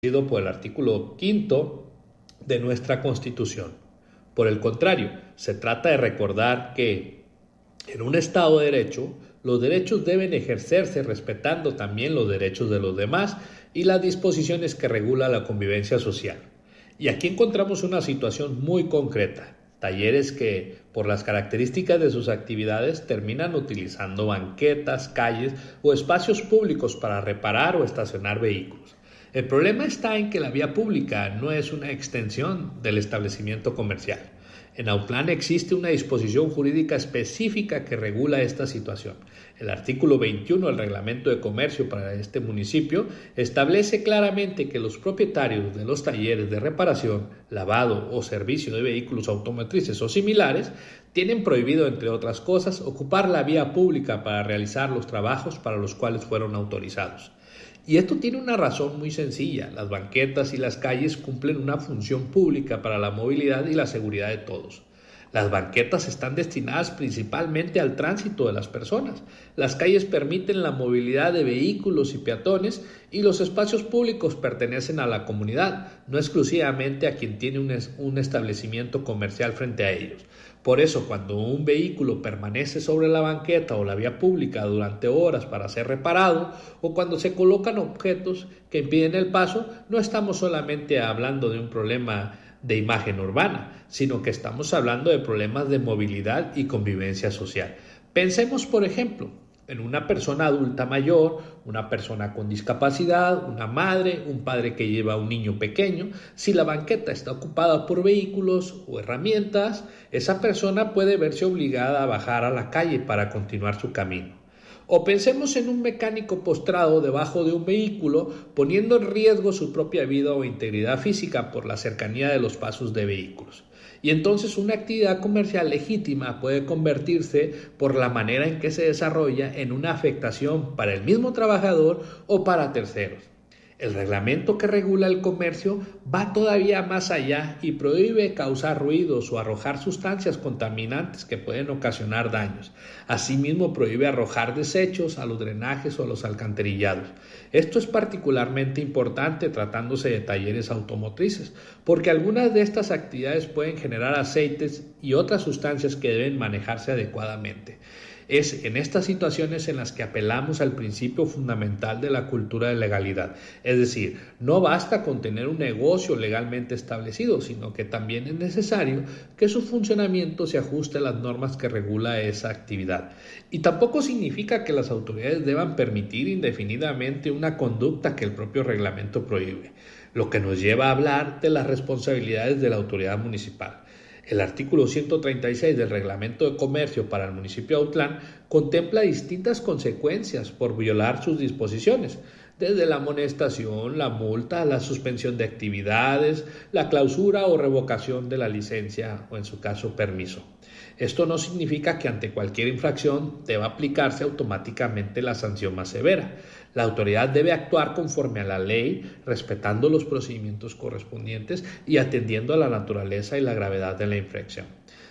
por el artículo 5 de nuestra Constitución. Por el contrario, se trata de recordar que en un Estado de Derecho, los derechos deben ejercerse respetando también los derechos de los demás y las disposiciones que regula la convivencia social. Y aquí encontramos una situación muy concreta. Talleres que, por las características de sus actividades, terminan utilizando banquetas, calles o espacios públicos para reparar o estacionar vehículos. El problema está en que la vía pública no es una extensión del establecimiento comercial. En Autlán existe una disposición jurídica específica que regula esta situación. El artículo 21 del Reglamento de Comercio para este municipio establece claramente que los propietarios de los talleres de reparación, lavado o servicio de vehículos automotrices o similares tienen prohibido, entre otras cosas, ocupar la vía pública para realizar los trabajos para los cuales fueron autorizados. Y esto tiene una razón muy sencilla. Las banquetas y las calles cumplen una función pública para la movilidad y la seguridad de todos. Las banquetas están destinadas principalmente al tránsito de las personas. Las calles permiten la movilidad de vehículos y peatones y los espacios públicos pertenecen a la comunidad, no exclusivamente a quien tiene un establecimiento comercial frente a ellos. Por eso, cuando un vehículo permanece sobre la banqueta o la vía pública durante horas para ser reparado o cuando se colocan objetos que impiden el paso, no estamos solamente hablando de un problema de imagen urbana, sino que estamos hablando de problemas de movilidad y convivencia social. Pensemos, por ejemplo, en una persona adulta mayor, una persona con discapacidad, una madre, un padre que lleva a un niño pequeño. Si la banqueta está ocupada por vehículos o herramientas, esa persona puede verse obligada a bajar a la calle para continuar su camino. O pensemos en un mecánico postrado debajo de un vehículo, poniendo en riesgo su propia vida o integridad física por la cercanía de los pasos de vehículos. Y entonces una actividad comercial legítima puede convertirse, por la manera en que se desarrolla, en una afectación para el mismo trabajador o para terceros. El reglamento que regula el comercio va todavía más allá y prohíbe causar ruidos o arrojar sustancias contaminantes que pueden ocasionar daños. Asimismo, prohíbe arrojar desechos a los drenajes o a los alcantarillados. Esto es particularmente importante tratándose de talleres automotrices, porque algunas de estas actividades pueden generar aceites y otras sustancias que deben manejarse adecuadamente. Es en estas situaciones en las que apelamos al principio fundamental de la cultura de legalidad. Es decir, no basta con tener un negocio legalmente establecido, sino que también es necesario que su funcionamiento se ajuste a las normas que regula esa actividad. Y tampoco significa que las autoridades deban permitir indefinidamente una conducta que el propio reglamento prohíbe, lo que nos lleva a hablar de las responsabilidades de la autoridad municipal. El artículo 136 del Reglamento de Comercio para el municipio de Autlán contempla distintas consecuencias por violar sus disposiciones, desde la amonestación, la multa, la suspensión de actividades, la clausura o revocación de la licencia o, en su caso, permiso. Esto no significa que ante cualquier infracción deba aplicarse automáticamente la sanción más severa. La autoridad debe actuar conforme a la ley, respetando los procedimientos correspondientes y atendiendo a la naturaleza y la gravedad de la infracción.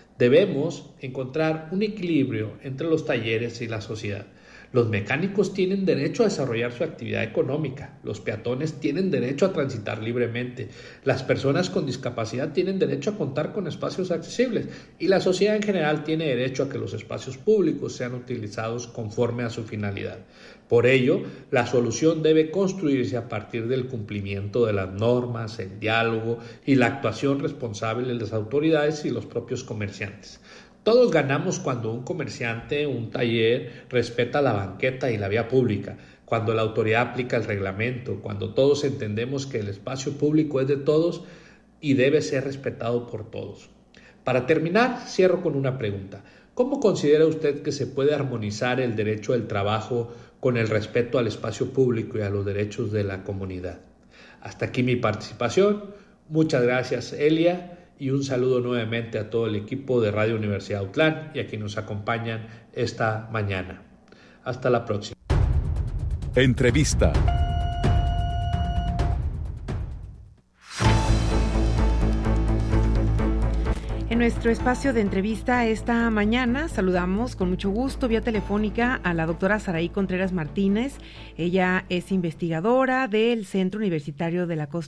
Debemos encontrar un equilibrio entre los talleres y la sociedad. Los mecánicos tienen derecho a desarrollar su actividad económica, los peatones tienen derecho a transitar libremente, las personas con discapacidad tienen derecho a contar con espacios accesibles y la sociedad en general tiene derecho a que los espacios públicos sean utilizados conforme a su finalidad. Por ello, la solución debe construirse a partir del cumplimiento de las normas, el diálogo y la actuación responsable de las autoridades y los propios comerciantes. Todos ganamos cuando un comerciante, un taller, respeta la banqueta y la vía pública, cuando la autoridad aplica el reglamento, cuando todos entendemos que el espacio público es de todos y debe ser respetado por todos. Para terminar, cierro con una pregunta. ¿Cómo considera usted que se puede armonizar el derecho del trabajo con el respeto al espacio público y a los derechos de la comunidad? Hasta aquí mi participación. Muchas gracias, Elia. Y un saludo nuevamente a todo el equipo de Radio Universidad Autlán y a quienes nos acompañan esta mañana. Hasta la próxima. Entrevista. En nuestro espacio de entrevista esta mañana saludamos con mucho gusto vía telefónica a la doctora Saraí Contreras Martínez. Ella es investigadora del Centro Universitario de la Costa